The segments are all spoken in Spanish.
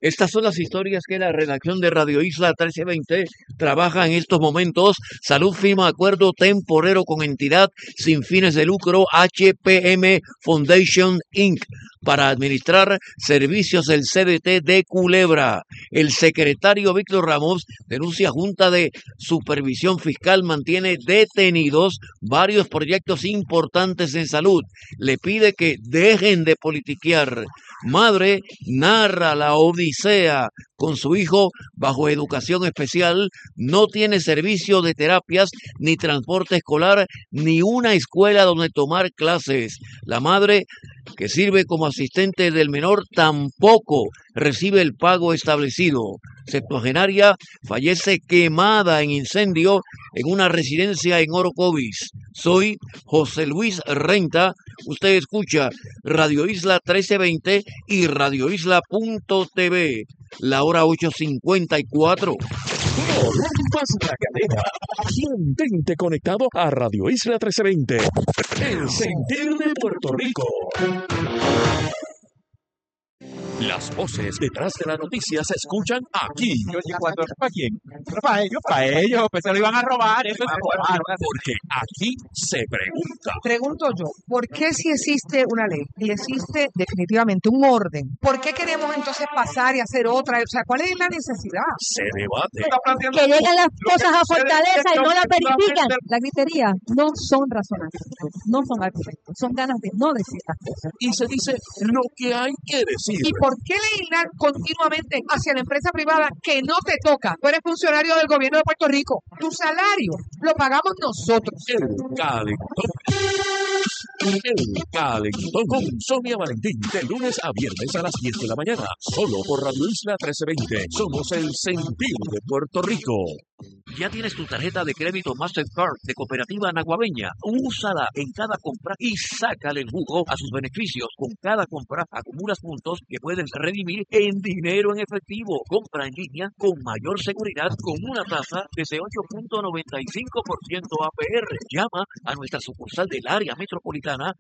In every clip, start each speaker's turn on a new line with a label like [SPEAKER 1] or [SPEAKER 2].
[SPEAKER 1] Estas son las historias que la redacción de Radio Isla 1320 trabaja en estos momentos. Salud firma acuerdo temporero con entidad sin fines de lucro HPM Foundation Inc. para administrar servicios del CDT de Culebra. El secretario Víctor Ramos denuncia Junta de Supervisión Fiscal mantiene detenidos varios proyectos importantes en salud. Le pide que dejen de politiquear. Madre narra la odisea con su hijo bajo educación especial, no tiene servicio de terapias, ni transporte escolar, ni una escuela donde tomar clases. La madre, que sirve como asistente del menor, tampoco recibe el pago establecido. Septuagenaria fallece quemada en incendio en una residencia en Orocovis. Soy José Luis Renta. Usted escucha Radio Isla 1320 y radioisla.tv. La hora 8:54.
[SPEAKER 2] No rompas la cadena. Mantente conectado a Radio Isla 1320. El sentir de Puerto Rico. Las voces detrás de la noticia se escuchan aquí.
[SPEAKER 3] ¿Para quién? Para ellos, pues se lo iban a robar, eso es
[SPEAKER 2] Porque aquí se pregunta.
[SPEAKER 4] Pregunto yo, ¿por qué si existe una ley y existe definitivamente un orden, por qué queremos entonces pasar y hacer otra? O sea, ¿cuál es la necesidad?
[SPEAKER 2] Se debate.
[SPEAKER 5] Que llegan las cosas a Fortaleza y no las verifican. La gritería no son razonables, no son argumentos, son ganas de no decir las cosas.
[SPEAKER 2] Y se dice lo que hay que decir.
[SPEAKER 4] ¿Y por qué legislar continuamente hacia la empresa privada que no te toca? Tú eres funcionario del gobierno de Puerto Rico. Tu salario lo pagamos nosotros.
[SPEAKER 2] El calentón. El calentón con Sonia Valentín, de lunes a viernes a las 10 de la mañana. Solo por Radio Isla 1320. Somos el sentir de Puerto Rico.
[SPEAKER 1] ¿Ya tienes tu tarjeta de crédito Mastercard de Cooperativa Naguabeña? Úsala en cada compra y sácale el jugo a sus beneficios. Con cada compra acumulas puntos que puedes redimir en dinero en efectivo. Compra en línea con mayor seguridad con una tasa desde 8.95% APR. Llama a nuestra sucursal del área metropolitana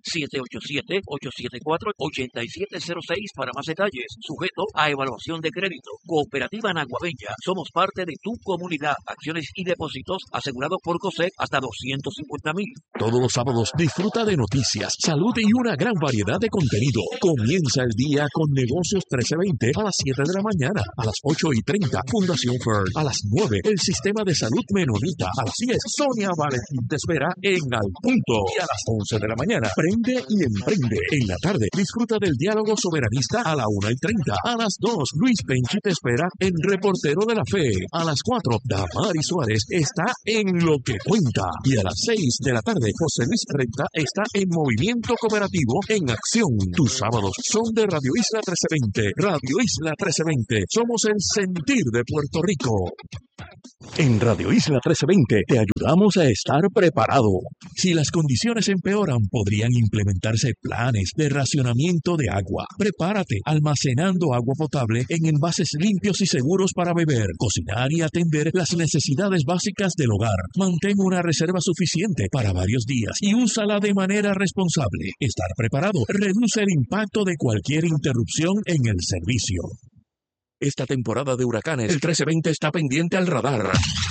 [SPEAKER 1] 787-874-8706 para más detalles. Sujeto a evaluación de crédito. Cooperativa Naguabeña. Somos parte de tu comunidad. Acciones y depósitos asegurados por COSEC hasta 250,000.
[SPEAKER 2] Todos los sábados disfruta de noticias, salud y una gran variedad de contenido. Comienza el día con Negocios 1320 a las 7 de la mañana, a las 8:30 Fundación Fern, a las 9 el Sistema de Salud Menonita, a las 10 Sonia Valentín te espera en Al Punto y a las 11 de la mañana Prende y Emprende. En la tarde disfruta del diálogo soberanista a la 1:30, a las 2 Luis Penchi te espera en Reportero de la Fe, a las 4 Damari Suárez está en Lo que Cuenta y a las 6 de la tarde José Luis Renta está en Movimiento Cooperativo en Acción. Tus sábados son de Radio Isla 1320. Radio Isla 1320. Somos el sentir de Puerto Rico. En Radio Isla 1320 te ayudamos a estar preparado. Si las condiciones empeoran, podrían implementarse planes de racionamiento de agua. Prepárate almacenando agua potable en envases limpios y seguros para beber, cocinar y atender las necesidades básicas del hogar. Mantén una reserva suficiente para varios días y úsala de manera responsable. Estar preparado reduce el impacto de cualquier interrupción en el servicio. Esta temporada de huracanes, el 1320 está pendiente al radar.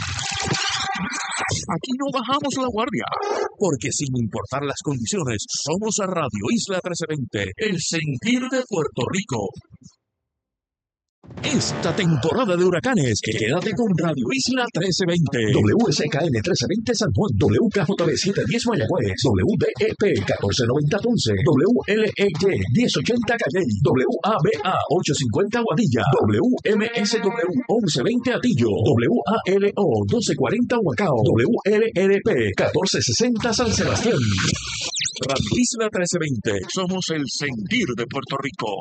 [SPEAKER 2] Aquí no bajamos la guardia, porque sin importar las condiciones, somos a Radio Isla 1320, el sentir de Puerto Rico. Esta temporada de huracanes, quédate con Radio Isla 1320. WSKN 1320 San Juan, WKJB 710 Mayagüez, WDEP 1490 Ponce, WLEY 1080 Calley, WABA 850 Guadilla, WMSW 1120 Atillo, WALO 1240 Huacao, WLRP 1460 San Sebastián. Radio Isla 1320, somos el sentir de Puerto Rico.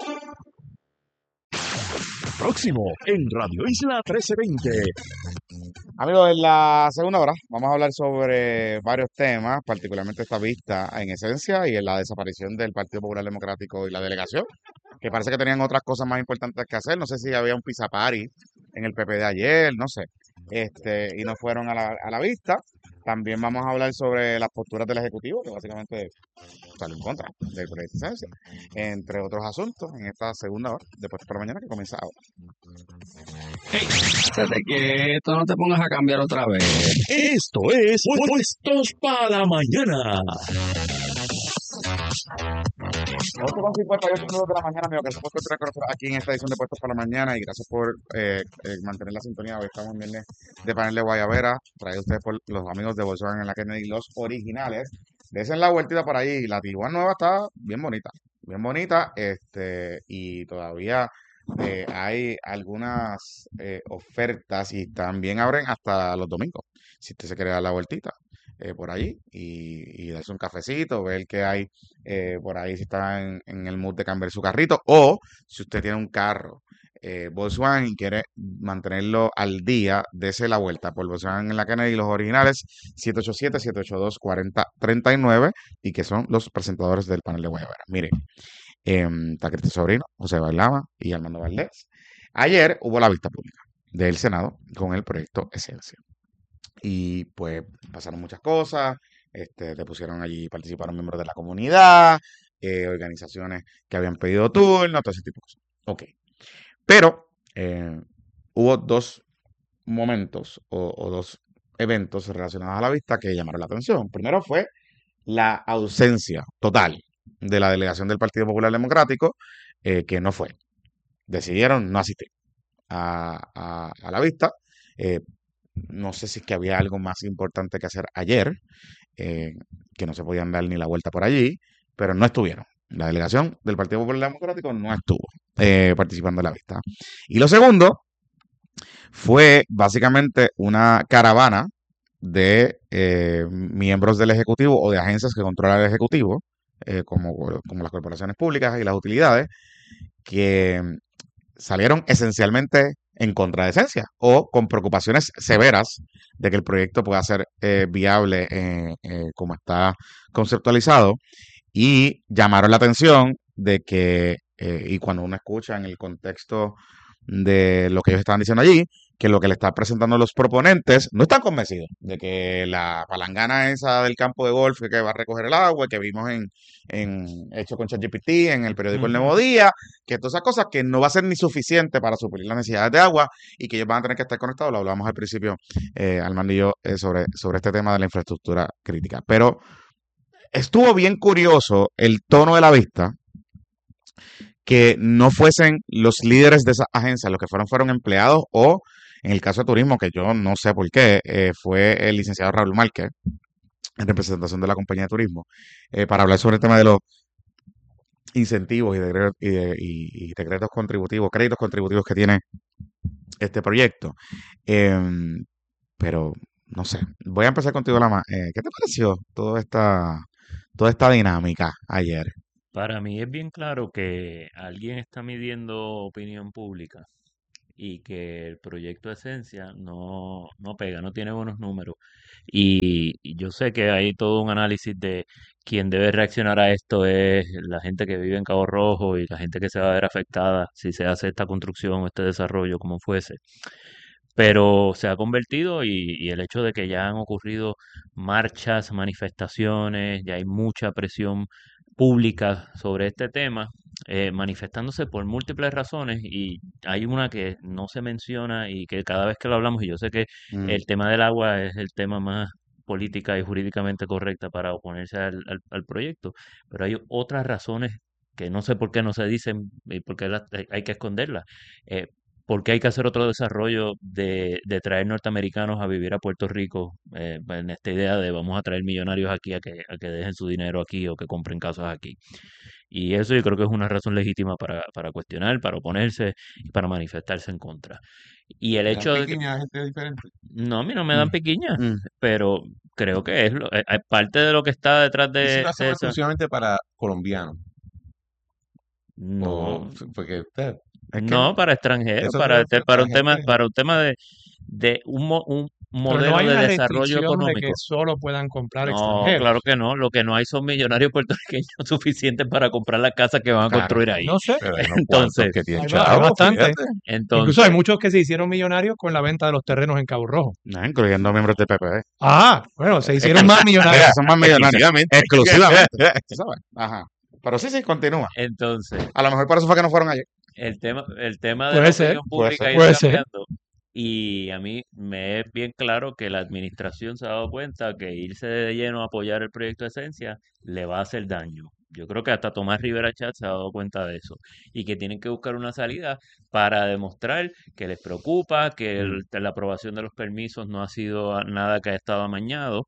[SPEAKER 2] Próximo en Radio Isla 1320.
[SPEAKER 3] Amigos, en la segunda hora vamos a hablar sobre varios temas, particularmente esta vista en esencia y en la desaparición del Partido Popular Democrático y la delegación, que parece que tenían otras cosas más importantes que hacer. No sé si había un pizza party en el PP de ayer, no sé, y no fueron a la vista. También vamos a hablar sobre las posturas del Ejecutivo, que básicamente salió en contra del proyecto de esencia, entre otros asuntos, en esta segunda hora, después por la mañana, que comienza ahora.
[SPEAKER 6] Fíjate que esto no te pongas a cambiar otra vez.
[SPEAKER 2] Esto es Puestos para la Mañana.
[SPEAKER 3] 8:58 minutos de la mañana, amigo, gracias por estar con nosotros aquí en esta edición de Puestos para la Mañana y gracias por mantener la sintonía. Hoy estamos en viernes de panel de Guayabera, traído ustedes por los amigos de Volkswagen en la Kennedy, los originales. Desen la vueltita por ahí, la Tiguan nueva está bien bonita, y todavía hay algunas ofertas y también abren hasta los domingos, si usted se quiere dar la vueltita por allí y darse un cafecito, ver qué hay por ahí, si está en el mood de cambiar su carrito, o si usted tiene un carro Volkswagen y quiere mantenerlo al día, dese la vuelta por Volkswagen en la Kennedy, los originales, 787-782-4039, y que son los presentadores del panel de Guayabera. Mire, está Cristian Sobrino, José Bailama y Armando Valdés. Ayer hubo la vista pública del Senado con el proyecto Esencia. Y pues pasaron muchas cosas, depusieron allí, participaron miembros de la comunidad, organizaciones que habían pedido turno, todo ese tipo de cosas. Ok. Pero hubo dos momentos o dos eventos relacionados a la vista que llamaron la atención. Primero fue la ausencia total de la delegación del Partido Popular Democrático, que no fue. Decidieron no asistir a la vista. No sé si es que había algo más importante que hacer ayer, que no se podían dar ni la vuelta por allí, pero no estuvieron. La delegación del Partido Popular Democrático no estuvo participando en la vista. Y lo segundo fue básicamente una caravana de miembros del Ejecutivo o de agencias que controlan el Ejecutivo, como las corporaciones públicas y las utilidades, que salieron esencialmente en contra de Esencia o con preocupaciones severas de que el proyecto pueda ser viable como está conceptualizado, y llamaron la atención de que, y cuando uno escucha en el contexto de lo que ellos estaban diciendo allí, que lo que le están presentando los proponentes no están convencidos de que la palangana esa del campo de golf que va a recoger el agua, que vimos hecho con ChatGPT en el periódico El Nuevo Día, que todas esas cosas que no va a ser ni suficiente para suplir las necesidades de agua y que ellos van a tener que estar conectados. Lo hablábamos al principio, Armando y yo, sobre este tema de la infraestructura crítica. Pero estuvo bien curioso el tono de la vista, que no fuesen los líderes de esas agencias los que fueron empleados, o en el caso de turismo, que yo no sé por qué, fue el licenciado Raúl Márquez, en representación de la compañía de turismo, para hablar sobre el tema de los incentivos y créditos contributivos que tiene este proyecto. Pero no sé, voy a empezar contigo, Lama. ¿Qué te pareció toda esta dinámica ayer?
[SPEAKER 7] Para mí es bien claro que alguien está midiendo opinión pública y que el proyecto Esencia no pega, no tiene buenos números. Y yo sé que hay todo un análisis de quién debe reaccionar a esto es la gente que vive en Cabo Rojo y la gente que se va a ver afectada si se hace esta construcción o este desarrollo como fuese. Pero se ha convertido y el hecho de que ya han ocurrido marchas, manifestaciones, ya hay mucha presión pública sobre este tema, manifestándose por múltiples razones, y hay una que no se menciona y que cada vez que lo hablamos, y yo sé que el tema del agua es el tema más política y jurídicamente correcta para oponerse al proyecto, pero hay otras razones que no sé por qué no se dicen y por qué hay que esconderlas. ¿Por qué hay que hacer otro desarrollo de traer norteamericanos a vivir a Puerto Rico, en esta idea de vamos a traer millonarios aquí a que dejen su dinero aquí o que compren casas aquí? Y eso yo creo que es una razón legítima para cuestionar, para oponerse y para manifestarse en contra. Y el hecho de que...
[SPEAKER 6] gente diferente.
[SPEAKER 7] No, a mí no me dan
[SPEAKER 3] Mm,
[SPEAKER 7] piquiña,
[SPEAKER 3] mm.
[SPEAKER 7] pero creo que es parte de lo que está detrás
[SPEAKER 6] ¿Y si
[SPEAKER 7] de
[SPEAKER 6] lo hacemos
[SPEAKER 7] esa...
[SPEAKER 6] exclusivamente para colombianos?
[SPEAKER 7] No,
[SPEAKER 6] Porque
[SPEAKER 3] Es que
[SPEAKER 7] no para extranjeros,
[SPEAKER 6] eso debe ser
[SPEAKER 7] para
[SPEAKER 6] para
[SPEAKER 7] un tema,
[SPEAKER 6] gente.
[SPEAKER 7] para un tema de
[SPEAKER 8] Pero
[SPEAKER 7] modelo
[SPEAKER 8] no hay
[SPEAKER 7] de
[SPEAKER 8] una
[SPEAKER 7] desarrollo
[SPEAKER 8] restricción de que
[SPEAKER 7] económico.
[SPEAKER 8] solo puedan comprar
[SPEAKER 7] No,
[SPEAKER 8] extranjeros.
[SPEAKER 7] claro que no. Lo que no hay son millonarios puertorriqueños suficientes para comprar la casa que van a
[SPEAKER 3] Claro.
[SPEAKER 7] construir ahí.
[SPEAKER 8] No sé,
[SPEAKER 6] Pero hay unos cuantos
[SPEAKER 7] Entonces,
[SPEAKER 6] que tienen
[SPEAKER 8] hay
[SPEAKER 6] chavos,
[SPEAKER 8] bastante.
[SPEAKER 6] fíjate.
[SPEAKER 8] Incluso hay
[SPEAKER 7] entonces,
[SPEAKER 8] muchos que se hicieron millonarios con la venta de los terrenos en Cabo Rojo.
[SPEAKER 3] No, incluyendo miembros del PPD.
[SPEAKER 8] Ah, bueno, se hicieron más millonarios.
[SPEAKER 3] Mira, son más millonarios.
[SPEAKER 6] Exclusivamente.
[SPEAKER 3] Exclusivamente. ¿Tú sabes? Ajá. Pero sí, continúa.
[SPEAKER 7] entonces,
[SPEAKER 3] A lo mejor por eso fue que no fueron ayer.
[SPEAKER 7] el tema de
[SPEAKER 8] Puede
[SPEAKER 7] la
[SPEAKER 8] ser,
[SPEAKER 7] opinión pública ha ido
[SPEAKER 8] puede ser.
[SPEAKER 7] cambiando. Y a mí me es bien claro que la administración se ha dado cuenta que irse de lleno a apoyar el proyecto de Esencia le va a hacer daño. Yo creo que hasta Tomás Rivera Chatz se ha dado cuenta de eso y que tienen que buscar una salida para demostrar que les preocupa, que la aprobación de los permisos no ha sido nada que ha estado amañado,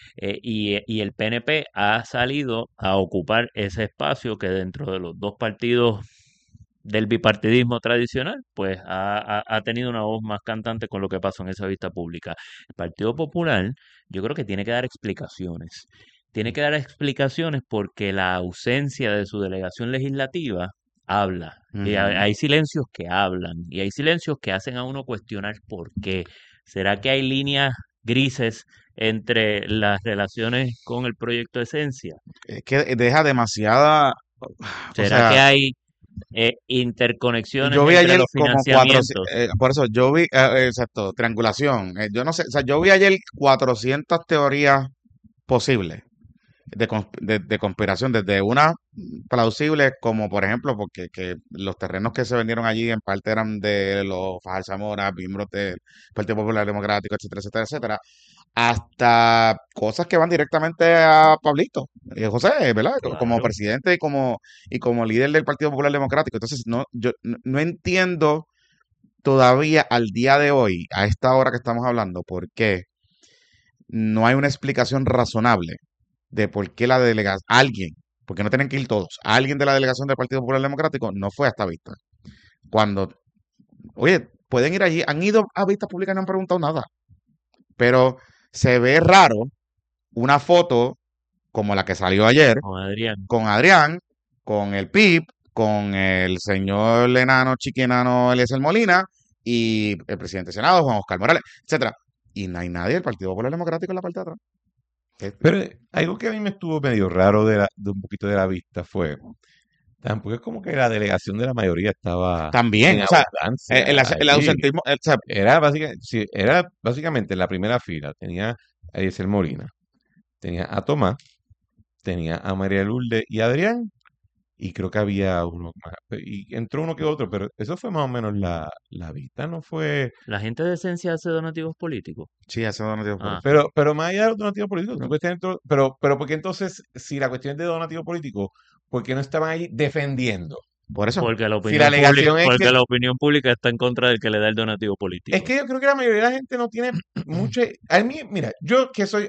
[SPEAKER 7] y el PNP ha salido a ocupar ese espacio que dentro de los dos partidos del bipartidismo tradicional, pues ha tenido una voz más cantante con lo que pasó en esa vista pública. El Partido Popular, yo creo que tiene que dar explicaciones. Tiene que dar explicaciones porque la ausencia de su delegación legislativa habla. Y hay silencios que hablan y hay silencios que hacen a uno cuestionar por qué. ¿Será que hay líneas grises entre las relaciones con el proyecto Esencia?
[SPEAKER 3] Es que deja demasiada. O
[SPEAKER 7] ¿Será que
[SPEAKER 3] sea,
[SPEAKER 7] hay interconexiones
[SPEAKER 3] yo vi
[SPEAKER 7] entre
[SPEAKER 3] ayer
[SPEAKER 7] los
[SPEAKER 3] como
[SPEAKER 7] financiamientos?
[SPEAKER 3] por eso yo vi, exacto, triangulación. Yo no sé, o sea, yo vi ayer 400 teorías posibles de conspiración, desde una plausible como por ejemplo, porque que los terrenos que se vendieron allí en parte eran de los Fajar Zamora, miembros del Partido Popular Democrático, etcétera, etcétera, etcétera, hasta cosas que van directamente a Pablito José, ¿verdad? Como
[SPEAKER 7] Claro.
[SPEAKER 3] presidente y como líder del Partido Popular Democrático. Entonces, yo no entiendo todavía al día de hoy, a esta hora que estamos hablando, por qué no hay una explicación razonable de por qué alguien, porque no tienen que ir todos, alguien de la delegación del Partido Popular Democrático no fue a esta vista. Cuando, oye, pueden ir allí, han ido a vistas públicas y no han preguntado nada, pero se ve raro una foto como la que salió ayer
[SPEAKER 7] Con Adrián.
[SPEAKER 3] con Adrián, con el PIB, con el señor enano, chiquenano Eliezer Molina y el presidente del Senado, Juan Oscar Morales, etcétera. Y no hay nadie del Partido Popular Democrático en la parte de atrás.
[SPEAKER 6] Pero algo que a mí me estuvo medio raro de un poquito de la vista fue, tampoco es como que la delegación de la mayoría estaba
[SPEAKER 3] También,
[SPEAKER 6] en
[SPEAKER 3] o sea,
[SPEAKER 6] abundancia
[SPEAKER 3] el
[SPEAKER 6] allí.
[SPEAKER 3] ausentismo, o sea,
[SPEAKER 6] Era básicamente en la primera fila, tenía a Eliezer Molina, tenía a Tomás, tenía a María Lourdes y a Adrián, y creo que había uno más, y entró uno que otro, pero eso fue más o menos la vista, no fue...
[SPEAKER 7] ¿La gente de Esencia hace donativos políticos?
[SPEAKER 3] sí, hace donativo
[SPEAKER 7] Ah,
[SPEAKER 6] Pero más allá de los donativos políticos, tú puedes tener pero porque entonces, si la cuestión es de donativo político, ¿por qué no estaban ahí defendiendo?
[SPEAKER 3] por eso.
[SPEAKER 7] porque la
[SPEAKER 6] Si
[SPEAKER 7] opinión
[SPEAKER 6] la
[SPEAKER 7] pública,
[SPEAKER 6] alegación es
[SPEAKER 7] porque
[SPEAKER 6] que,
[SPEAKER 7] la opinión pública está en contra del que le da el donativo político.
[SPEAKER 6] es que yo creo que la mayoría de la gente no tiene mucho, a mí, mira, yo que soy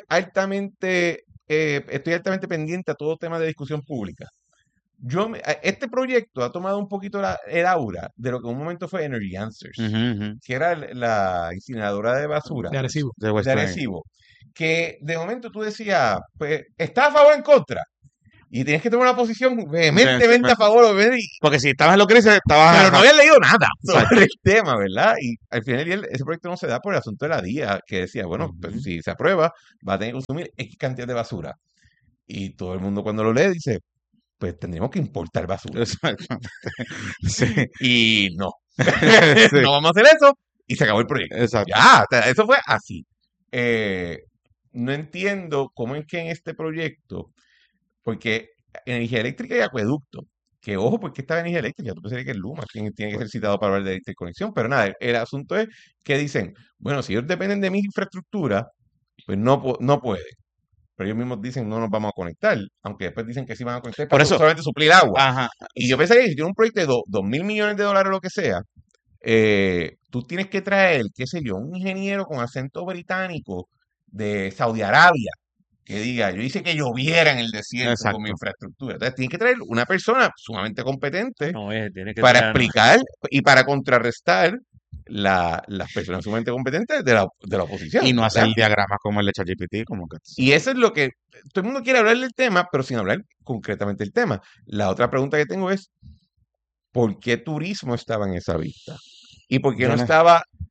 [SPEAKER 6] estoy altamente pendiente a todo tema de discusión pública. Este proyecto ha tomado un poquito el aura de lo que en un momento fue Energy Answers, que era la incineradora de basura
[SPEAKER 8] De Arecibo.
[SPEAKER 3] De West
[SPEAKER 6] de
[SPEAKER 3] Plains.
[SPEAKER 6] Arecibo, que de momento tú decías, pues, ¿estás a favor o en contra? Y tienes que tomar una posición vehementemente a favor,
[SPEAKER 3] Porque si estabas en lo que dices, estabas.
[SPEAKER 6] pero no habías leído nada
[SPEAKER 3] Exacto.
[SPEAKER 6] sobre el tema, ¿verdad? Y al final del día ese proyecto no se da por el asunto de la DIA, que decía, bueno, pues, si se aprueba, va a tener que consumir X cantidad de basura. Y todo el mundo cuando lo lee dice, pues tendríamos que importar basura.
[SPEAKER 3] Exactamente. Sí,
[SPEAKER 6] Y no,
[SPEAKER 3] sí,
[SPEAKER 6] no vamos a hacer eso. Y se acabó el proyecto.
[SPEAKER 3] exacto.
[SPEAKER 6] Ya, o sea, eso fue así. No entiendo cómo es que en este proyecto, porque energía eléctrica y acueducto, que ojo, porque esta energía eléctrica, tú pensarías que es Luma quien tiene que ser citado para hablar de interconexión, pero nada, el asunto es que dicen, bueno, si ellos dependen de mi infraestructura, pues no pueden. Pero ellos mismos dicen no nos vamos a conectar, aunque después dicen que sí van a conectar
[SPEAKER 3] Por
[SPEAKER 6] para
[SPEAKER 3] eso.
[SPEAKER 6] solamente suplir agua.
[SPEAKER 3] Ajá.
[SPEAKER 6] Y yo pensaría que si tiene un proyecto de $2,000 millones o lo que sea, tú tienes que traer, qué sé yo, un ingeniero con acento británico de Saudi Arabia que diga, yo hice que lloviera en el desierto con mi
[SPEAKER 3] Exacto.
[SPEAKER 6] infraestructura. Entonces tienes que traer una persona sumamente competente
[SPEAKER 7] No, tiene que
[SPEAKER 6] para
[SPEAKER 7] traer-
[SPEAKER 6] explicar y para contrarrestar las personas sumamente competentes de la oposición.
[SPEAKER 3] Y no hacer
[SPEAKER 6] ¿verdad?
[SPEAKER 3] diagramas como el de ChatGPT, como que.
[SPEAKER 6] Y eso es lo que todo el mundo quiere hablar del tema, pero sin hablar concretamente del tema. La otra pregunta que tengo es, ¿por qué turismo estaba en esa vista? ¿Y por qué
[SPEAKER 3] Yo
[SPEAKER 6] no
[SPEAKER 3] no-
[SPEAKER 6] estaba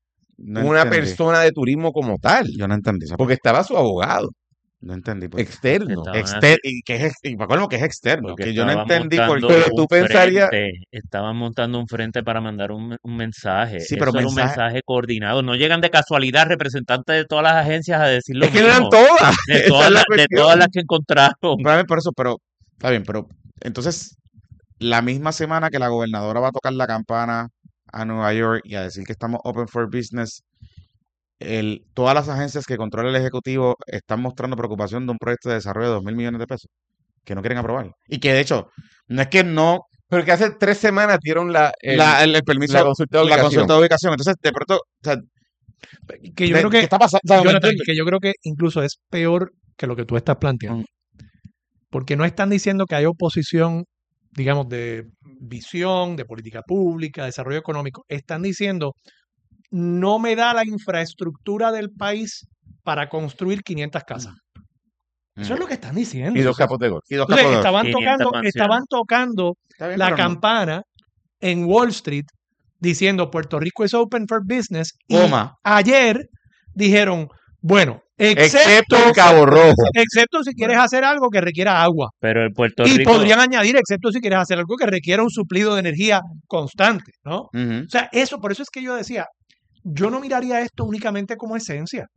[SPEAKER 3] No
[SPEAKER 6] una
[SPEAKER 3] entendí.
[SPEAKER 6] persona de turismo como tal,
[SPEAKER 3] Yo no entendí esa
[SPEAKER 6] porque estaba su abogado
[SPEAKER 3] No entendí por qué.
[SPEAKER 6] externo.
[SPEAKER 7] Estaban
[SPEAKER 3] Y para colmo que es externo.
[SPEAKER 7] Porque
[SPEAKER 3] Que yo no
[SPEAKER 7] estaban
[SPEAKER 3] entendí por
[SPEAKER 7] montando
[SPEAKER 3] qué.
[SPEAKER 6] Pero tú
[SPEAKER 7] un
[SPEAKER 6] pensarías,
[SPEAKER 7] frente, estaban montando un frente para mandar un mensaje.
[SPEAKER 3] Sí, pero
[SPEAKER 7] Eso era un
[SPEAKER 3] mensaje.
[SPEAKER 7] mensaje coordinado. No llegan de casualidad representantes de todas las agencias a decir lo
[SPEAKER 6] es que no eran
[SPEAKER 7] mismo.
[SPEAKER 6] todas.
[SPEAKER 7] De
[SPEAKER 6] Esa
[SPEAKER 7] todas
[SPEAKER 6] es la
[SPEAKER 7] de todas las
[SPEAKER 6] cuestión.
[SPEAKER 7] que encontraron.
[SPEAKER 3] Probablemente por eso, pero está bien, pero entonces la misma semana que la gobernadora va a tocar la campana a Nueva York y a decir que estamos open for business, todas las agencias que controla el Ejecutivo están mostrando preocupación de un proyecto de desarrollo de 2.000 millones de pesos que no quieren aprobar. Y que de hecho, no es que no
[SPEAKER 6] Pero que hace 3 semanas dieron
[SPEAKER 3] el permiso,
[SPEAKER 6] la consulta de
[SPEAKER 3] la
[SPEAKER 6] ubicación.
[SPEAKER 3] consulta de ubicación. Entonces, de pronto, o sea,
[SPEAKER 8] Que yo
[SPEAKER 3] ¿qué
[SPEAKER 8] creo que,
[SPEAKER 3] está pasando? O sea, ¿me
[SPEAKER 8] Jonathan,
[SPEAKER 3] entiendes?
[SPEAKER 8] que yo creo que incluso es peor que lo que tú estás planteando. Porque no están diciendo que hay oposición, digamos, de visión, de política pública, de desarrollo económico. Están diciendo, no me da la infraestructura del país para construir 500 casas. Eso es lo que están diciendo.
[SPEAKER 6] Y 2 capos de golf.
[SPEAKER 3] Y dos
[SPEAKER 8] Entonces,
[SPEAKER 3] capos de-
[SPEAKER 8] estaban
[SPEAKER 7] 500
[SPEAKER 8] tocando,
[SPEAKER 7] mansiones.
[SPEAKER 8] estaban tocando
[SPEAKER 3] Está bien,
[SPEAKER 8] la
[SPEAKER 3] pero no.
[SPEAKER 8] campana en Wall Street diciendo Puerto Rico es open for business y
[SPEAKER 3] Coma.
[SPEAKER 8] ayer dijeron, bueno,
[SPEAKER 6] Excepto en Cabo Rojo.
[SPEAKER 8] excepto si quieres hacer algo que requiera agua.
[SPEAKER 7] Pero el Puerto
[SPEAKER 8] Y
[SPEAKER 7] Rico,
[SPEAKER 8] podrían añadir, excepto si quieres hacer algo que requiera un suplido de energía constante, ¿no?
[SPEAKER 3] Ujú.
[SPEAKER 8] O sea, eso, por eso es que yo decía, yo no miraría esto únicamente como esencia.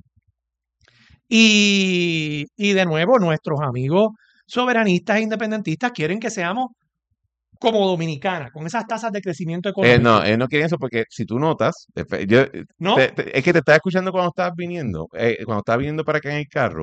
[SPEAKER 8] Y de nuevo, nuestros amigos soberanistas e independentistas quieren que seamos como Dominicana, con esas tasas de crecimiento económico.
[SPEAKER 6] No, no quieren eso porque si tú notas,
[SPEAKER 8] ¿No?
[SPEAKER 6] es que te estaba escuchando cuando estabas viniendo, cuando estabas viniendo para acá en el carro,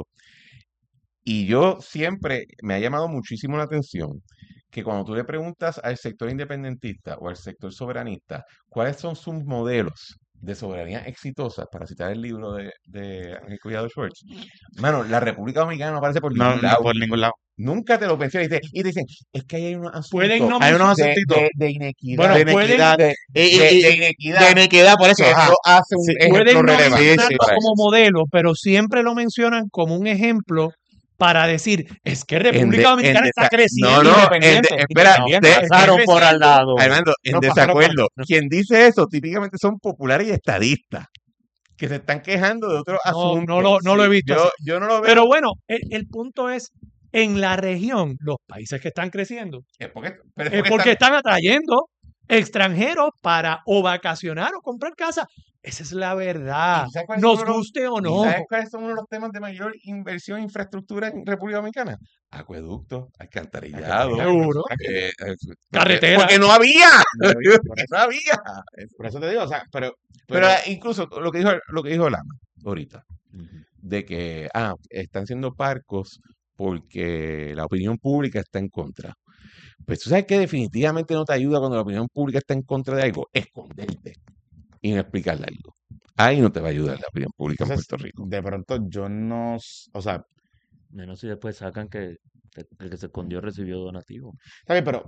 [SPEAKER 6] y yo siempre me ha llamado muchísimo la atención que cuando tú le preguntas al sector independentista o al sector soberanista cuáles son sus modelos de soberanía exitosa, para citar el libro de Ángel Collado Schwartz, mano, la República Dominicana no aparece por
[SPEAKER 3] No,
[SPEAKER 6] ningún lado.
[SPEAKER 3] por ningún lado.
[SPEAKER 6] Nunca te lo pensé. Y te dicen, es que ahí hay unos asuntos
[SPEAKER 8] Pueden no
[SPEAKER 3] Hay unos
[SPEAKER 6] de,
[SPEAKER 3] asuntitos.
[SPEAKER 6] de inequidad.
[SPEAKER 8] Bueno,
[SPEAKER 3] de
[SPEAKER 8] pueden-
[SPEAKER 3] inequidad.
[SPEAKER 6] de inequidad.
[SPEAKER 3] De inequidad, por eso.
[SPEAKER 6] que
[SPEAKER 3] ajá.
[SPEAKER 6] eso hace un
[SPEAKER 3] Sí,
[SPEAKER 6] ejemplo
[SPEAKER 8] Pueden no
[SPEAKER 6] relevante.
[SPEAKER 8] mencionarlo
[SPEAKER 6] para
[SPEAKER 8] como
[SPEAKER 6] eso.
[SPEAKER 8] modelo, pero siempre lo mencionan como un ejemplo para decir, es que República Dominicana está creciendo.
[SPEAKER 6] No,
[SPEAKER 8] independiente,
[SPEAKER 6] espera,
[SPEAKER 8] independiente, está
[SPEAKER 7] pasaron por al
[SPEAKER 8] creciendo.
[SPEAKER 7] lado.
[SPEAKER 6] Armando, en
[SPEAKER 8] No pasaron por
[SPEAKER 6] desacuerdo. Quien dice eso típicamente son populares y estadistas que se están quejando de otros asuntos.
[SPEAKER 8] no lo he visto así.
[SPEAKER 6] Yo no lo veo.
[SPEAKER 8] Pero bueno, el punto es, en la región, los países que están creciendo,
[SPEAKER 6] Es porque
[SPEAKER 8] es porque están atrayendo extranjeros para o vacacionar o comprar casa. Esa es la verdad.
[SPEAKER 6] ¿Y sabes cuáles
[SPEAKER 8] Nos
[SPEAKER 6] son los-
[SPEAKER 8] guste o
[SPEAKER 6] ¿Y
[SPEAKER 8] no.
[SPEAKER 6] sabes cuáles son uno de los temas de mayor inversión en infraestructura en República Dominicana? Acueducto, alcantarillado.
[SPEAKER 8] Seguro. Carretera.
[SPEAKER 6] Porque no había.
[SPEAKER 3] Por eso-
[SPEAKER 6] No había.
[SPEAKER 3] Por eso te digo, o sea,
[SPEAKER 6] Pero incluso lo que dijo Lama ahorita, de que están siendo parcos porque la opinión pública está en contra. Pues tú sabes que definitivamente no te ayuda cuando la opinión pública está en contra de algo, esconderte y no explicarle algo. Ahí no te va a ayudar la opinión pública en
[SPEAKER 3] entonces,
[SPEAKER 6] Puerto Rico.
[SPEAKER 3] de pronto yo no, o sea,
[SPEAKER 7] Menos si después sacan que el que se escondió recibió donativo.
[SPEAKER 3] está bien, pero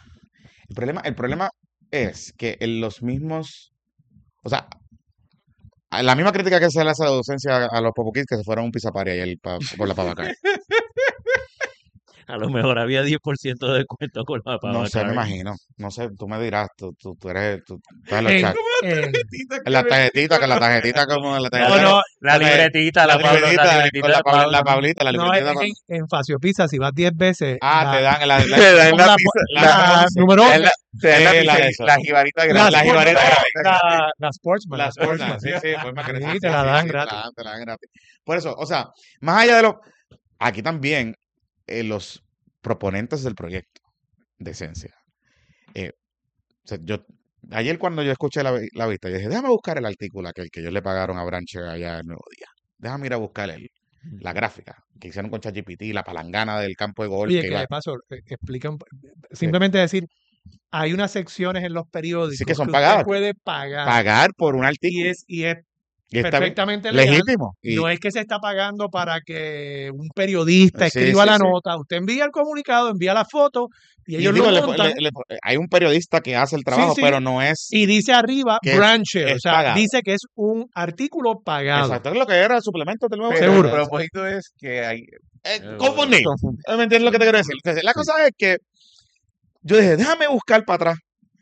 [SPEAKER 3] el problema es que en los mismos, o sea, la misma crítica que se le hace a la docencia a los Popo Kids que se fueron a un pizza party ayer por la pavaca.
[SPEAKER 7] A lo mejor había 10% de descuento con la
[SPEAKER 3] No sé, me
[SPEAKER 7] pavaca.
[SPEAKER 3] imagino. No sé, tú me dirás, tú eres, tú estás en los
[SPEAKER 8] En-
[SPEAKER 3] chats.
[SPEAKER 8] en-
[SPEAKER 3] En la tarjetita como en la tarjetita.
[SPEAKER 8] no,
[SPEAKER 7] La libretita, la Pablo, la libretita
[SPEAKER 3] con la
[SPEAKER 7] de Pablo.
[SPEAKER 3] la Pablita, la
[SPEAKER 8] no,
[SPEAKER 3] libretita.
[SPEAKER 8] en Facio Pizza, si vas 10 veces,
[SPEAKER 3] Te dan la,
[SPEAKER 6] Te dan la
[SPEAKER 8] la-
[SPEAKER 6] pizza,
[SPEAKER 8] la número
[SPEAKER 6] te dan la
[SPEAKER 3] Sí, la de
[SPEAKER 6] pizza,
[SPEAKER 3] eso.
[SPEAKER 6] la jibarita
[SPEAKER 8] la,
[SPEAKER 6] grande.
[SPEAKER 3] la jibarita
[SPEAKER 8] la Sportsman.
[SPEAKER 3] Las cosas, sí, pues me crees.
[SPEAKER 8] Sí, te la dan gratis.
[SPEAKER 3] Te la dan gratis. Por eso, o sea, más allá de lo. Aquí también los proponentes del proyecto de esencia. O sea, ayer cuando yo escuché la vista, yo dije, déjame buscar el artículo aquel que ellos le pagaron a Brancher allá en Nuevo Día. Déjame ir a buscar la gráfica que hicieron con ChatGPT, la palangana del campo de golf.
[SPEAKER 8] Oye,
[SPEAKER 3] que
[SPEAKER 8] que
[SPEAKER 3] iba-
[SPEAKER 8] de paso, explica simplemente decir, hay unas secciones en los periódicos
[SPEAKER 3] Sí, que son
[SPEAKER 8] usted
[SPEAKER 3] pagadas.
[SPEAKER 8] puede pagar
[SPEAKER 3] pagar por un
[SPEAKER 8] y
[SPEAKER 3] artículo.
[SPEAKER 8] es
[SPEAKER 3] Y está
[SPEAKER 8] perfectamente legal.
[SPEAKER 3] legítimo. Y,
[SPEAKER 8] No es que se está pagando para que un periodista
[SPEAKER 3] Sí,
[SPEAKER 8] escriba
[SPEAKER 3] sí,
[SPEAKER 8] la
[SPEAKER 3] sí.
[SPEAKER 8] nota. Usted envía el comunicado, envía la foto y
[SPEAKER 3] y
[SPEAKER 8] ellos
[SPEAKER 3] digo,
[SPEAKER 8] lo montan
[SPEAKER 3] hay un periodista que hace el trabajo,
[SPEAKER 8] sí.
[SPEAKER 3] pero no es.
[SPEAKER 8] y dice arriba
[SPEAKER 3] que es-
[SPEAKER 8] Brancher. O
[SPEAKER 3] es
[SPEAKER 8] sea,
[SPEAKER 3] pagado.
[SPEAKER 8] dice que es un artículo pagado.
[SPEAKER 3] Exacto, es lo que era el suplemento del nuevo.
[SPEAKER 6] Pero
[SPEAKER 8] Seguro.
[SPEAKER 6] el propósito es que hay.
[SPEAKER 3] Confundido. ¿Me entiendes lo que te quiero decir? Entonces, la cosa es que yo dije, déjame buscar para atrás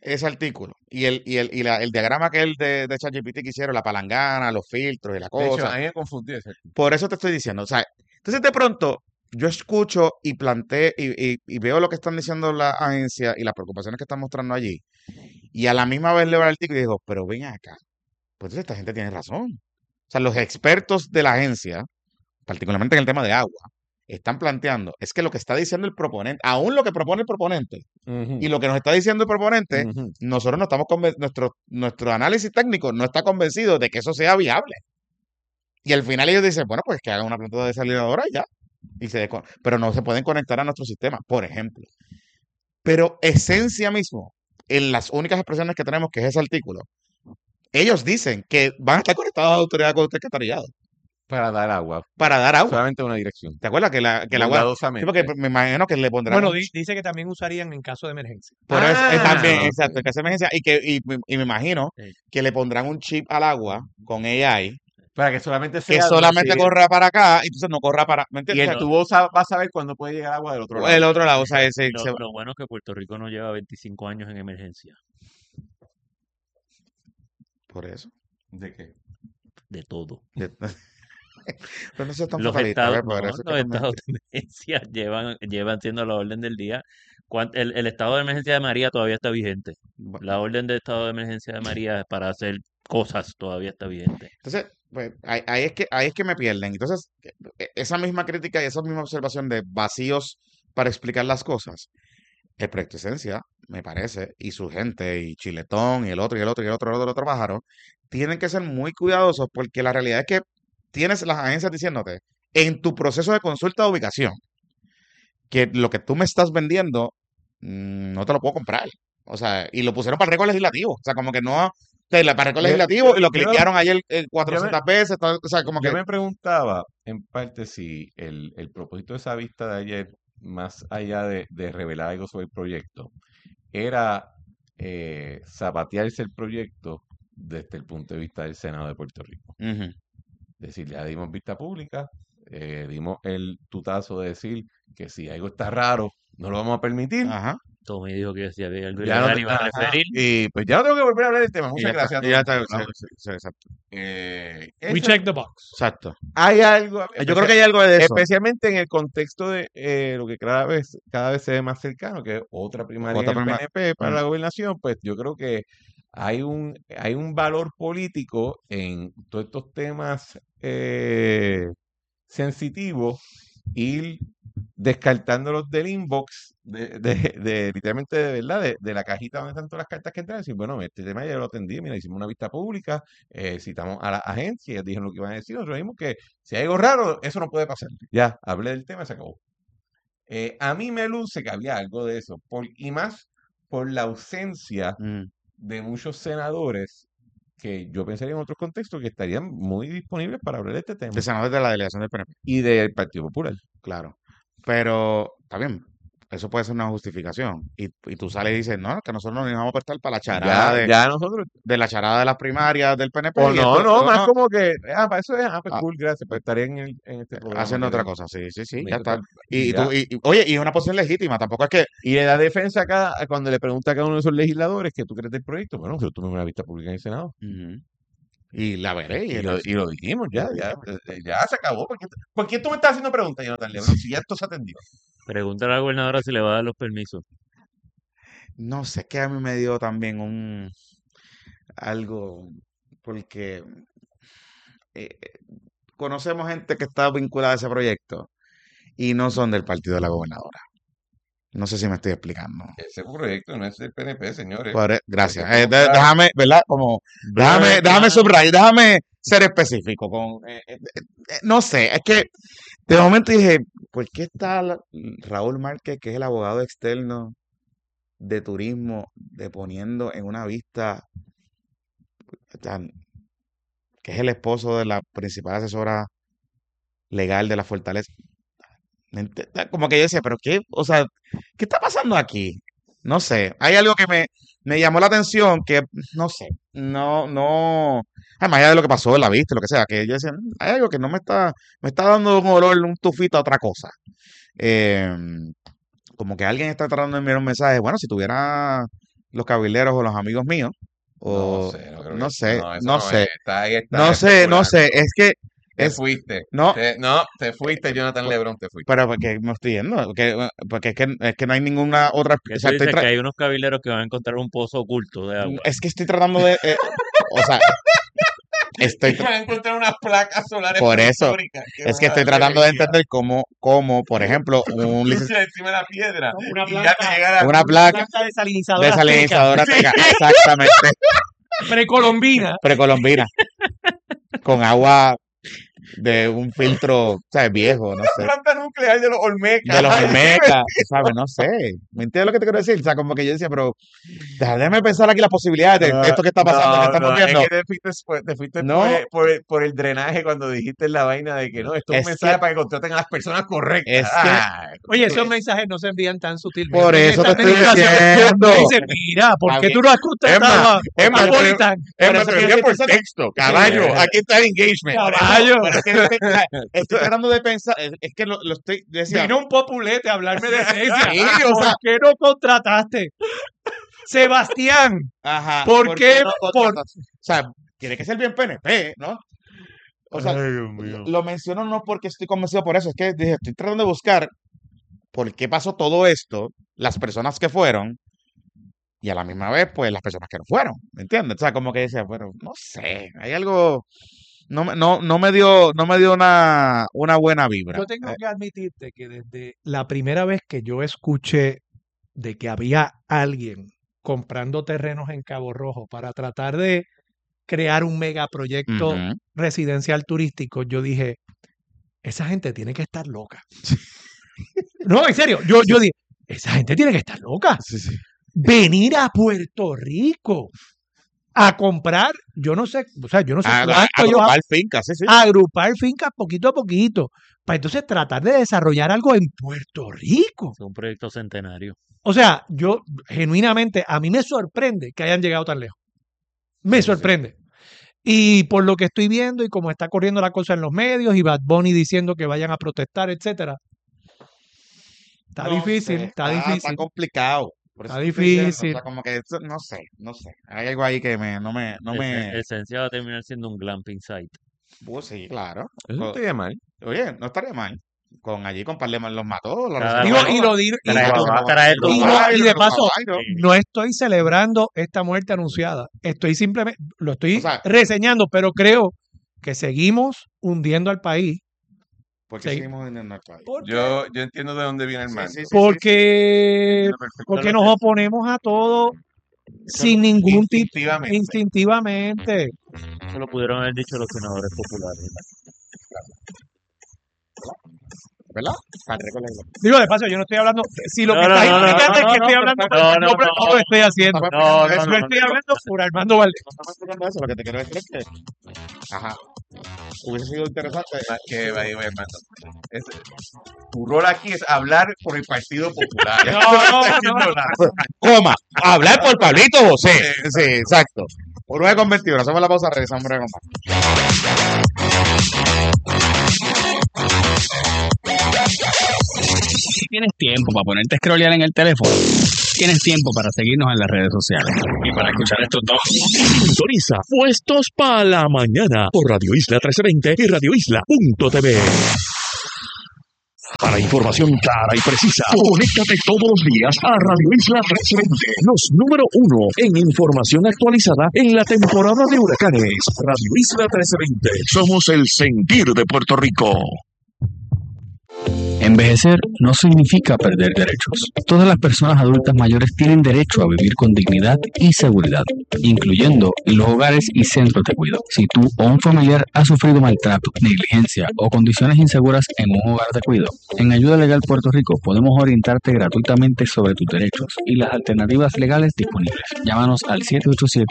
[SPEAKER 3] ese artículo y el diagrama que de ChatGPT que hicieron, la palangana, los filtros y la
[SPEAKER 6] De hecho,
[SPEAKER 3] cosa.
[SPEAKER 6] a mí me confundió ese.
[SPEAKER 3] Por eso te estoy diciendo, o sea, entonces de pronto yo escucho y planteo y veo lo que están diciendo la agencia y las preocupaciones que están mostrando allí, y a la misma vez leo el artículo y digo, pero ven acá, pues entonces esta gente tiene razón. O sea, los expertos de la agencia, particularmente en el tema de agua, están planteando, es que lo que está diciendo el proponente, aún lo que propone el proponente y lo que nos está diciendo el proponente,
[SPEAKER 6] Ujú.
[SPEAKER 3] nosotros no estamos nuestro análisis técnico no está convencido de que eso sea viable. Y al final ellos dicen, bueno, pues que hagan una planta desalinadora y ya. Pero no se pueden conectar a nuestro sistema, por ejemplo. Pero esencia mismo, en las únicas expresiones que tenemos, que es ese artículo, ellos dicen que van a estar conectados a la autoridad de alcantarillado
[SPEAKER 6] Para dar agua.
[SPEAKER 3] para dar agua.
[SPEAKER 6] Solamente una dirección.
[SPEAKER 3] ¿Te acuerdas que el agua? Sí,
[SPEAKER 6] Bondadosamente.
[SPEAKER 3] porque me imagino que le pondrán
[SPEAKER 8] Bueno,
[SPEAKER 3] un
[SPEAKER 8] dice que también usarían en caso de emergencia.
[SPEAKER 3] por eso también,
[SPEAKER 6] Ah.
[SPEAKER 3] exacto, que hace emergencia y me imagino
[SPEAKER 7] Sí.
[SPEAKER 3] que le pondrán un chip al agua con AI
[SPEAKER 6] Para que solamente
[SPEAKER 3] que
[SPEAKER 6] sea.
[SPEAKER 3] solamente
[SPEAKER 6] sí,
[SPEAKER 3] corra para acá y entonces no corra para, ¿me
[SPEAKER 6] Y
[SPEAKER 3] entiendes?
[SPEAKER 6] el tubo va a saber cuándo puede llegar agua del otro lado.
[SPEAKER 3] El otro lado, o sea,
[SPEAKER 7] Lo bueno es que Puerto Rico no lleva 25 años en emergencia.
[SPEAKER 3] por eso.
[SPEAKER 6] ¿De qué?
[SPEAKER 7] De todo.
[SPEAKER 3] Pero no seas tan
[SPEAKER 7] Los
[SPEAKER 3] fatalista,
[SPEAKER 7] estados,
[SPEAKER 3] ¿ves? Por
[SPEAKER 7] no,
[SPEAKER 3] eso es que
[SPEAKER 7] los
[SPEAKER 3] también-
[SPEAKER 7] estados de emergencia llevan siendo la orden del día. El estado de emergencia de María todavía está vigente. La orden de estado de emergencia de María para hacer cosas todavía está vigente.
[SPEAKER 3] Entonces, pues, ahí es que me pierden. Entonces, esa misma crítica y esa misma observación de vacíos para explicar las cosas, el proyecto Esencia, me parece, y su gente, y Chiletón, y el otro, y el otro, y el otro, y el otro pájaro, tienen que ser muy cuidadosos porque la realidad es que tienes las agencias diciéndote, en tu proceso de consulta de ubicación, que lo que tú me estás vendiendo, no te lo puedo comprar. O sea, y lo pusieron para el récord legislativo. O sea, como que no, para el récord
[SPEAKER 6] Yo-
[SPEAKER 3] legislativo y lo
[SPEAKER 6] yo-
[SPEAKER 3] cliquearon ayer 400 veces. O sea, como
[SPEAKER 6] Yo
[SPEAKER 3] que
[SPEAKER 6] me preguntaba, en parte, si el propósito de esa vista de ayer, más allá de revelar algo sobre el proyecto, era zapatearse el proyecto desde el punto de vista del Senado de Puerto Rico.
[SPEAKER 3] ujú.
[SPEAKER 6] Es decir, ya dimos vista pública, dimos el tutazo de decir que si algo está raro, no lo vamos a permitir.
[SPEAKER 3] Ajá.
[SPEAKER 7] Tommy dijo que si había algo
[SPEAKER 6] Ya no
[SPEAKER 7] ilegal
[SPEAKER 6] te-
[SPEAKER 7] iba a
[SPEAKER 6] ajá.
[SPEAKER 7] referir.
[SPEAKER 6] Y pues ya no tengo que volver a hablar del tema.
[SPEAKER 3] Y
[SPEAKER 6] Muchas
[SPEAKER 3] ya está,
[SPEAKER 6] gracias.
[SPEAKER 3] y ya
[SPEAKER 6] a todos.
[SPEAKER 3] está,
[SPEAKER 6] Vamos.
[SPEAKER 3] sí, exacto.
[SPEAKER 6] Eh,
[SPEAKER 8] We
[SPEAKER 6] eso-
[SPEAKER 8] check the box.
[SPEAKER 3] Exacto.
[SPEAKER 6] Hay algo,
[SPEAKER 3] Yo creo que hay algo de eso.
[SPEAKER 6] especialmente en el contexto de lo que cada vez se ve más cercano, que es otra primaria
[SPEAKER 3] Otra
[SPEAKER 6] en el
[SPEAKER 3] prima-
[SPEAKER 6] PNP para
[SPEAKER 3] Mm.
[SPEAKER 6] la gobernación, pues yo creo que hay un valor político en todos estos temas sensitivos, ir descartándolos del inbox, literalmente de verdad, de la cajita donde están todas las cartas que entran, y decir, bueno, este tema ya lo atendí, mira, hicimos una vista pública, citamos a la agencia, ellos dijeron lo que iban a decir, nosotros dijimos que si hay algo raro, eso no puede pasar. Ya, hablé del tema y se acabó. A mí me luce que había algo de eso, y más por la ausencia
[SPEAKER 3] Mm.
[SPEAKER 6] de muchos senadores que yo pensaría en otros contextos que estarían muy disponibles para hablar de este tema
[SPEAKER 3] De senadores de la delegación del PNP.
[SPEAKER 6] y del Partido Popular.
[SPEAKER 3] Claro. Pero, está bien, eso puede ser una justificación. Y tú sales y dices, no, que nosotros nos vamos a prestar para la charada
[SPEAKER 6] Ya nosotros.
[SPEAKER 3] de la charada de las primarias del PNP.
[SPEAKER 6] O
[SPEAKER 3] y
[SPEAKER 6] no,
[SPEAKER 3] esto-
[SPEAKER 6] más como que, para eso es, pues
[SPEAKER 3] Ah.
[SPEAKER 6] cool, gracias, pues estaré en este programa.
[SPEAKER 3] haciendo
[SPEAKER 6] que
[SPEAKER 3] otra
[SPEAKER 6] tengo.
[SPEAKER 3] cosa, sí, ya
[SPEAKER 6] Mira,
[SPEAKER 3] está.
[SPEAKER 6] pues,
[SPEAKER 3] Y
[SPEAKER 6] ya.
[SPEAKER 3] oye, y es una posición legítima, tampoco es que,
[SPEAKER 6] Y le da defensa cuando le pregunta a cada uno de esos legisladores que tú crees del proyecto. Bueno, yo tuve una vista pública en el Senado.
[SPEAKER 3] Ujú. Y la veré.
[SPEAKER 6] Y lo dijimos, ya se acabó. ¿Por qué tú me estás haciendo preguntas, Jonathan Lebron? Si ya esto se atendió.
[SPEAKER 7] Pregúntale a la gobernadora si le va a dar los permisos.
[SPEAKER 3] No sé, que a mí me dio también algo, porque eh, conocemos gente que está vinculada a ese proyecto y no son del partido de la gobernadora. No sé si me estoy explicando.
[SPEAKER 6] Ese proyecto no es del PNP, señores.
[SPEAKER 3] Gracias.
[SPEAKER 6] Porque estamos claros.
[SPEAKER 3] Déjame, ¿verdad? Como, déjame subrayar, déjame ser específico. No sé, es que de momento dije, ¿por qué está Raúl Márquez, que es el abogado externo de turismo, deponiendo en una vista, que es el esposo de la principal asesora legal de la Fortaleza? Como que yo decía, pero qué, o sea, ¿qué está pasando aquí? No sé, hay algo que me llamó la atención que, no sé, no, más allá de lo que pasó en la vista, lo que sea, que yo decía, hay algo que no me está dando un olor, un tufito a otra cosa. Como que alguien está tratando de enviar un mensaje, bueno, si tuviera los cabilderos o los amigos míos,
[SPEAKER 6] No
[SPEAKER 3] o
[SPEAKER 6] sé, no creo
[SPEAKER 3] no
[SPEAKER 6] que
[SPEAKER 3] sé,
[SPEAKER 6] eso
[SPEAKER 3] no
[SPEAKER 6] no
[SPEAKER 3] sé,
[SPEAKER 6] es. Está ahí, está
[SPEAKER 3] no
[SPEAKER 6] especulando.
[SPEAKER 3] sé, es que
[SPEAKER 6] Te fuiste.
[SPEAKER 3] no,
[SPEAKER 6] Te fuiste, Jonathan LeBron, te fuiste.
[SPEAKER 3] pero porque me estoy yendo, porque es que no hay ninguna otra,
[SPEAKER 7] Que
[SPEAKER 3] o
[SPEAKER 7] tú
[SPEAKER 3] sea,
[SPEAKER 7] dices que hay unos cabileros que van a encontrar un pozo oculto de agua.
[SPEAKER 3] es que estoy tratando de, o sea, estoy,
[SPEAKER 6] Van a encontrar unas placas solares
[SPEAKER 3] por eso,
[SPEAKER 6] prehistóricas que
[SPEAKER 3] es
[SPEAKER 6] van
[SPEAKER 3] que
[SPEAKER 6] a
[SPEAKER 3] estoy
[SPEAKER 6] darle
[SPEAKER 3] tratando de
[SPEAKER 6] energía.
[SPEAKER 3] entender cómo, por ejemplo, un
[SPEAKER 6] Lucha encima de la piedra
[SPEAKER 8] Una
[SPEAKER 6] y ya te
[SPEAKER 8] planta,
[SPEAKER 6] llega la
[SPEAKER 3] una
[SPEAKER 6] luz.
[SPEAKER 3] placa
[SPEAKER 8] planta desalinizadora
[SPEAKER 3] desalinizadora azteca, exactamente,
[SPEAKER 8] precolombina.
[SPEAKER 3] precolombina, con agua de un filtro, ¿sabes? Viejo, no
[SPEAKER 6] La
[SPEAKER 3] sé.
[SPEAKER 6] planta nuclear de los Olmecas.
[SPEAKER 3] De los Olmecas, ¿sabes? No sé. ¿Me entiendes lo que te quiero decir? O sea, como que yo decía, pero déjame pensar aquí las posibilidades de esto que está pasando, que estamos viendo.
[SPEAKER 6] Es que te fuiste
[SPEAKER 3] No.
[SPEAKER 6] por el drenaje cuando dijiste la vaina de que no, esto es
[SPEAKER 3] Es
[SPEAKER 6] un mensaje
[SPEAKER 3] que-
[SPEAKER 6] para que contraten a las personas correctas.
[SPEAKER 3] Es que-
[SPEAKER 6] Ay,
[SPEAKER 8] Oye, esos mensajes no se envían tan sutilmente.
[SPEAKER 3] Por eso te
[SPEAKER 8] Esta
[SPEAKER 3] estoy
[SPEAKER 8] administración
[SPEAKER 3] diciendo.
[SPEAKER 8] dice, mira, ¿por
[SPEAKER 3] Está
[SPEAKER 8] qué
[SPEAKER 3] bien.
[SPEAKER 8] tú no has contratado a
[SPEAKER 6] Emma,
[SPEAKER 8] Napolitán?
[SPEAKER 6] Es
[SPEAKER 3] Por
[SPEAKER 6] más,
[SPEAKER 3] eso
[SPEAKER 6] te
[SPEAKER 3] que
[SPEAKER 6] lo envía
[SPEAKER 3] yo
[SPEAKER 6] por
[SPEAKER 3] estoy pensando-
[SPEAKER 6] texto, caballo.
[SPEAKER 3] Sí.
[SPEAKER 6] Aquí está el engagement.
[SPEAKER 8] Caballo.
[SPEAKER 3] Pero es que estoy tratando de pensar, es que lo estoy, decía,
[SPEAKER 8] Vino un populete a hablarme de esencia.
[SPEAKER 3] Sí, o
[SPEAKER 8] ¿Por
[SPEAKER 3] sea-
[SPEAKER 8] qué no contrataste? Sebastián,
[SPEAKER 3] ajá,
[SPEAKER 8] ¿por qué?
[SPEAKER 3] no contratas? O sea, tiene que ser bien PNP, ¿no? O sea,
[SPEAKER 6] Ay, Dios mío.
[SPEAKER 3] lo menciono no porque estoy convencido por eso, es que dije, estoy tratando de buscar por qué pasó todo esto, las personas que fueron, y a la misma vez, pues, las personas que no fueron, ¿me entiendes? O sea, como que decía, bueno, no sé, hay algo, no me dio una buena vibra.
[SPEAKER 8] Yo tengo que admitirte que desde la primera vez que yo escuché de que había alguien comprando terrenos en Cabo Rojo para tratar de crear un megaproyecto
[SPEAKER 3] Ujú.
[SPEAKER 8] residencial turístico, yo dije, esa gente tiene que estar loca. No, en serio, yo dije, esa gente tiene que estar loca.
[SPEAKER 3] Sí, sí.
[SPEAKER 8] Venir a Puerto Rico a comprar, yo no sé cuánto ellos
[SPEAKER 3] Agrupar fincas, sí, sí.
[SPEAKER 8] agrupar fincas poquito a poquito, para entonces tratar de desarrollar algo en Puerto Rico.
[SPEAKER 7] Es un proyecto centenario.
[SPEAKER 8] O sea, yo genuinamente, a mí me sorprende que hayan llegado tan lejos. Me sorprende. Y por lo que estoy viendo y como está corriendo la cosa en los medios y Bad Bunny diciendo que vayan a protestar, etcétera. Está
[SPEAKER 3] No
[SPEAKER 8] difícil,
[SPEAKER 3] sé,
[SPEAKER 8] está
[SPEAKER 3] Está
[SPEAKER 8] difícil.
[SPEAKER 3] complicado. Por
[SPEAKER 8] Está
[SPEAKER 3] eso te estoy diciendo,
[SPEAKER 8] difícil.
[SPEAKER 3] O sea, como que, no sé. Hay algo ahí que no me...
[SPEAKER 7] Esencia va a terminar siendo un glamping site.
[SPEAKER 3] Pues sí, claro.
[SPEAKER 6] Eso no estaría mal.
[SPEAKER 3] Oye, no estaría mal. Con allí, con Parleman los mató. Los
[SPEAKER 7] Cada
[SPEAKER 8] Digo,
[SPEAKER 3] resolvió.
[SPEAKER 8] y lo digo, y,
[SPEAKER 7] Trae-
[SPEAKER 3] los-
[SPEAKER 7] trae
[SPEAKER 3] los-
[SPEAKER 8] y
[SPEAKER 3] los-
[SPEAKER 8] no- y de
[SPEAKER 3] los-
[SPEAKER 8] paso,
[SPEAKER 3] los-
[SPEAKER 8] no estoy celebrando esta muerte anunciada. Estoy simplemente, lo estoy
[SPEAKER 3] O sea-
[SPEAKER 8] reseñando, pero creo que seguimos hundiendo al país.
[SPEAKER 3] porque
[SPEAKER 8] Sí.
[SPEAKER 3] seguimos en el país.
[SPEAKER 6] Yo entiendo de dónde viene el
[SPEAKER 3] Sí,
[SPEAKER 6] mal.
[SPEAKER 3] sí, sí,
[SPEAKER 8] Porque,
[SPEAKER 6] Perfecto.
[SPEAKER 8] porque nos oponemos a todo sin ningún tipo,
[SPEAKER 6] Instintivamente.
[SPEAKER 8] instintivamente.
[SPEAKER 7] Eso lo pudieron haber dicho los senadores populares.
[SPEAKER 3] ¿Verdad? Para recogerlo.
[SPEAKER 8] Digo, de paso, yo no estoy hablando, si lo que
[SPEAKER 7] No, no,
[SPEAKER 8] estás
[SPEAKER 7] no, no,
[SPEAKER 8] implicando es
[SPEAKER 7] no,
[SPEAKER 8] que
[SPEAKER 7] no,
[SPEAKER 8] estoy hablando,
[SPEAKER 7] no,
[SPEAKER 8] pues,
[SPEAKER 7] no,
[SPEAKER 8] yo
[SPEAKER 7] no,
[SPEAKER 8] no lo estoy haciendo.
[SPEAKER 3] No,
[SPEAKER 7] No,
[SPEAKER 8] Yo estoy hablando por Armando Valdés.
[SPEAKER 3] No estamos explicando eso, lo que te quiero decir es que, ajá, hubiese sido interesante.
[SPEAKER 6] Que vaya, hermano. Tu rol aquí es hablar por el Partido Popular.
[SPEAKER 8] No,
[SPEAKER 6] Eso
[SPEAKER 8] no,
[SPEAKER 6] está haciendo
[SPEAKER 8] no.
[SPEAKER 6] nada.
[SPEAKER 3] Coma, hablar por Pablito José. Sí, exacto. Por 9:21, hacemos la pausa, regresamos breve con más.
[SPEAKER 9] Si tienes tiempo para ponerte a scrollear en el teléfono, tienes tiempo para seguirnos en las redes sociales y para escuchar estos dos.
[SPEAKER 2] Sintoniza Puestos para la Mañana por Radio Isla 1320 y radioisla.tv. Para información clara y precisa, conéctate todos los días a Radio Isla 1320, los número 1 en información actualizada en la temporada de huracanes. Radio Isla 1320, somos el sentir de Puerto Rico.
[SPEAKER 9] Envejecer no significa perder derechos. Todas las personas adultas mayores tienen derecho a vivir con dignidad y seguridad, incluyendo en los hogares y centros de cuidado. Si tú o un familiar ha sufrido maltrato, negligencia o condiciones inseguras en un hogar de cuidado, en Ayuda Legal Puerto Rico podemos orientarte gratuitamente sobre tus derechos y las alternativas legales disponibles. Llámanos al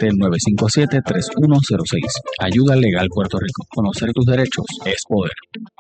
[SPEAKER 9] 787-957-3106. Ayuda Legal Puerto Rico. Conocer tus derechos es poder.